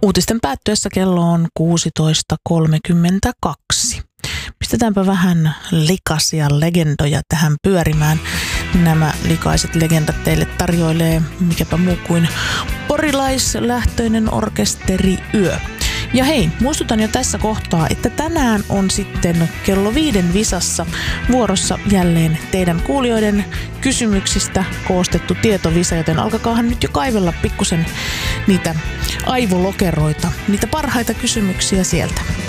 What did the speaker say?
Uutisten päättyessä kello on 16.32. Pistetäänpä vähän likaisia legendoja tähän pyörimään. Nämä likaiset legendat teille tarjoilee mikäpä muu kuin porilaislähtöinen orkesteri Yö. Ja hei, muistutan jo tässä kohtaa, että tänään on sitten kello 5 visassa vuorossa jälleen teidän kuulijoiden kysymyksistä koostettu tietovisa, joten alkakaahan nyt jo kaivella pikkusen niitä aivolokeroita, niitä parhaita kysymyksiä sieltä.